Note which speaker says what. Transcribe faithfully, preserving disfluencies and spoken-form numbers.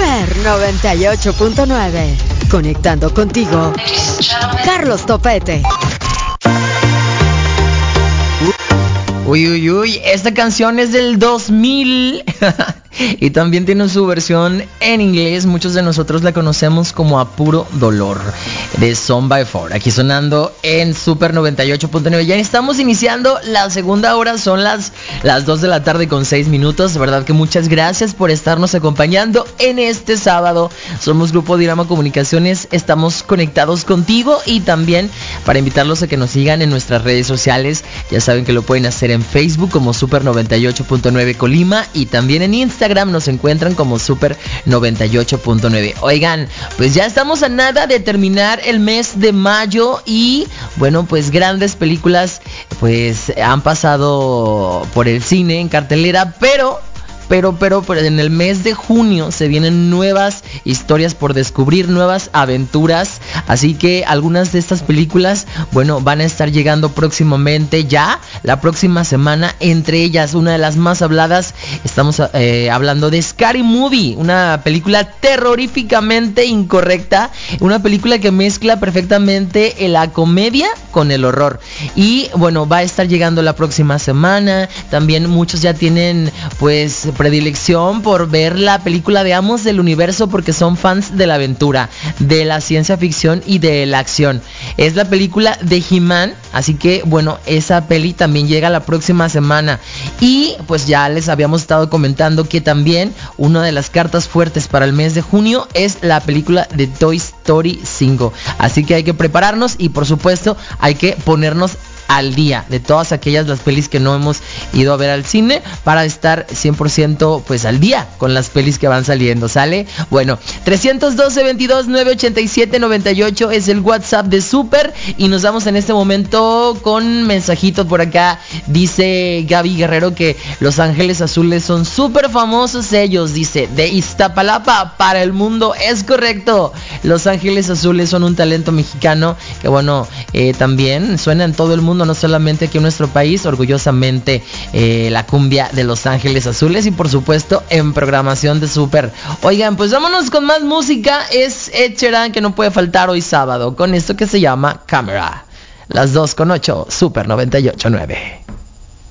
Speaker 1: Super noventa y ocho punto nueve. Conectando contigo, Carlos Topete.
Speaker 2: Uy, uy, uy, esta canción es del dos mil y también tiene su versión en inglés. Muchos de nosotros la conocemos como A Puro Dolor, de Son by Four. Aquí sonando en Super noventa y ocho punto nueve. Ya estamos iniciando la segunda hora, son las, las dos de la tarde con seis minutos. De verdad que muchas gracias por estarnos acompañando en este sábado. Somos Grupo Dirama Comunicaciones, estamos conectados contigo y también para invitarlos a que nos sigan en nuestras redes sociales. Ya saben que lo pueden hacer en Facebook como Super noventa y ocho punto nueve Colima y también en Instagram nos encuentran como Super noventa y ocho punto nueve. Oigan, pues ya estamos a nada de terminar el mes de mayo y bueno, pues grandes películas pues han pasado por el cine en cartelera, pero... Pero, pero, pero en el mes de junio se vienen nuevas historias por descubrir, nuevas aventuras. Así que algunas de estas películas, bueno, van a estar llegando próximamente ya, la próxima semana. Entre ellas, una de las más habladas, estamos eh, hablando de Scary Movie, una película terroríficamente incorrecta. Una película que mezcla perfectamente la comedia con el horror. Y bueno, va a estar llegando la próxima semana. También muchos ya tienen, pues... predilección por ver la película de Amos del Universo porque son fans de la aventura, de la ciencia ficción y de la acción. Es la película de He-Man, así que bueno, esa peli también llega la próxima semana. Y pues ya les habíamos estado comentando que también una de las cartas fuertes para el mes de junio es la película de Toy Story cinco. Así que hay que prepararnos y por supuesto hay que ponernos al día de todas aquellas las pelis que no hemos ido a ver al cine para estar cien por ciento pues al día con las pelis que van saliendo, ¿sale? Bueno, trescientos doce, veintidós, novecientos ochenta y siete, noventa y ocho es el WhatsApp de Super y nos vamos en este momento con mensajitos por acá. Dice Gaby Guerrero que Los Ángeles Azules son súper famosos ellos, dice, de Iztapalapa para el mundo. Es correcto, Los Ángeles Azules son un talento mexicano que bueno, eh, también suena en todo el mundo, no solamente aquí en nuestro país. Orgullosamente eh, la cumbia de Los Ángeles Azules y por supuesto en programación de Super. Oigan, pues vámonos con más música. Es Ed Sheeran, que no puede faltar hoy sábado, con esto que se llama Camera. Las dos con ocho, Super noventa y ocho punto nueve.